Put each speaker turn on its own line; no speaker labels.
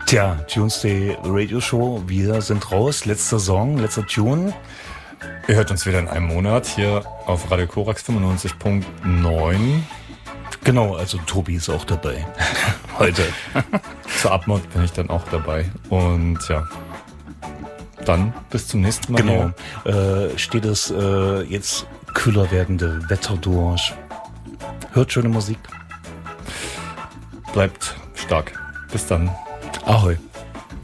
Tja, Tuesday Radio Show, wir sind raus. Letzter Song, letzter Tune.
Ihr hört uns wieder in einem Monat hier auf Radio Korax 95.9.
Genau, also Tobi ist auch dabei. Heute.
Zur Abmod bin ich dann auch dabei. Und ja, dann bis zum nächsten Mal.
Genau. Steht das jetzt kühler werdende Wetter durch. Hört schöne Musik.
Bleibt stark. Bis dann.
Ahoi.